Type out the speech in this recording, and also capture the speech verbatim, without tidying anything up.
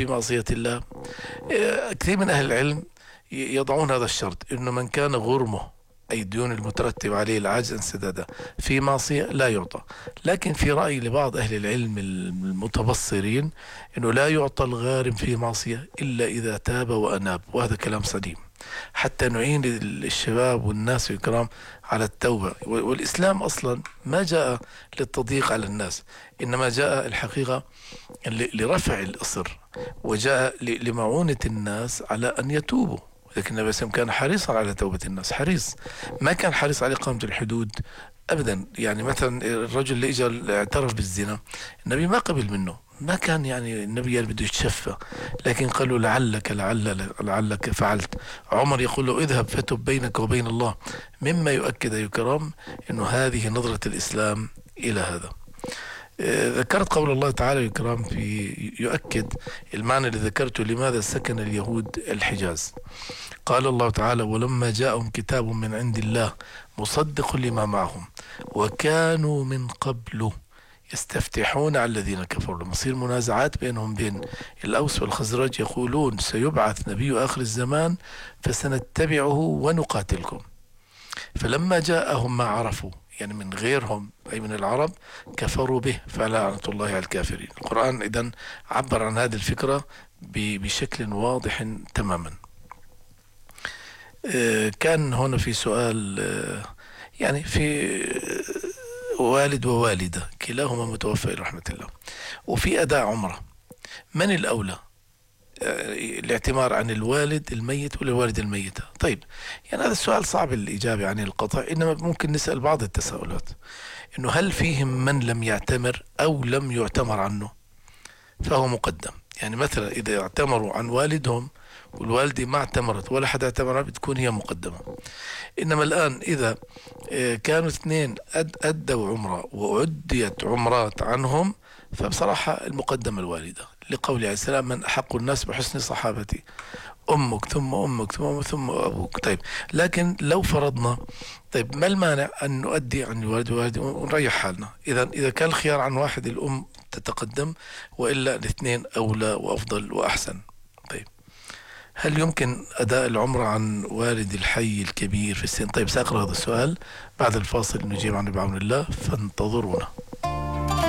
في معصية الله. كثير من أهل العلم يضعون هذا الشرط، إنه من كان غرمه أي الديون المترتب عليه العجز عن سدادها في معصية لا يعطى. لكن في رأي لبعض أهل العلم المتبصرين أنه لا يعطى الغارم في معصية إلا إذا تاب وأناب، وهذا كلام سليم، حتى نعين الشباب والناس الكرام على التوبة. والإسلام أصلا ما جاء للتضييق على الناس، إنما جاء الحقيقة لرفع الإصر، وجاء لمعونة الناس على أن يتوبوا. لكن النبي صلى الله عليه وسلم كان حريصا على توبة الناس، حريص، ما كان حريص على إقامة الحدود أبدا. يعني مثلا الرجل اللي إجا اعترف بالزنا، النبي ما قبل منه، ما كان يعني النبي قال بده يتشفى، لكن قال له لعلك لعل لعلك فعلت. عمر يقول له اذهب فتب بينك وبين الله، مما يؤكد يا كرام أنه هذه نظرة الإسلام إلى هذا. ذكرت قول الله تعالى الكرام في يؤكد المعنى اللي ذكرته، لماذا سكن اليهود الحجاز. قال الله تعالى ولما جاءهم كتاب من عند الله مصدق لما معهم وكانوا من قبل يستفتحون على الذين كفروا. لما يصير منازعات بينهم بين الأوس والخزرج يقولون سيبعث نبي آخر الزمان فسنتبعه ونقاتلكم. فلما جاءهم ما عرفوا يعني من غيرهم أي من العرب كفروا به فلعنة الله على الكافرين. القرآن إذن عبر عن هذه الفكرة بشكل واضح تماما. كان هنا في سؤال، يعني في والد ووالدة كلاهما متوفى إلى رحمة الله، وفي أداء عمرة، من الأولى الاعتمار عن الوالد الميت ولا الوالدة الميتة؟ طيب يعني هذا السؤال صعب الإجابة عن القطع، إنما ممكن نسأل بعض التساؤلات، إنه هل فيهم من لم يعتمر أو لم يعتمر عنه فهو مقدم. يعني مثلا إذا اعتمروا عن والدهم والوالدة ما اعتمرت ولا حدا اعتمر بتكون هي مقدمة. إنما الآن إذا كانوا اثنين أدوا عمرة وعديت عمرات عنهم فبصراحة المقدمة الوالدة، لقول عليه السلام من أحق الناس بحسن صحابتي أمك ثم أمك ثم أمك ثم أبوك. طيب لكن لو فرضنا طيب ما المانع أن نؤدي عن الوالد والوالد ونريح حالنا؟ إذا إذا كان الخيار عن واحد الأم تتقدم، وإلا الاثنين أولى وأفضل وأحسن. طيب هل يمكن أداء العمرة عن والد الحي الكبير في السن؟ طيب سأقرأ هذا السؤال بعد الفاصل نجيب عنه بعون الله، فانتظرونا.